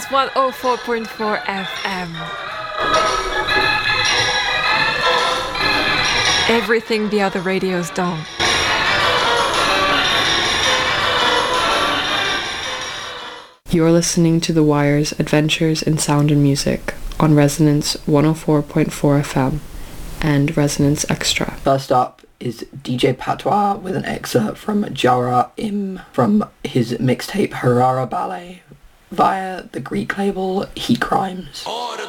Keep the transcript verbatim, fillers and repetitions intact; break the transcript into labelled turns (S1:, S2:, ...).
S1: Resonance one oh four point four F M. Everything the other radios don't.
S2: You're listening to The Wire's Adventures in Sound and Music on Resonance one oh four point four F M and Resonance Extra.
S3: First up is D J Patois with an excerpt from Jara Im from his mixtape Harara Ballet via the Greek label Heat Crimes.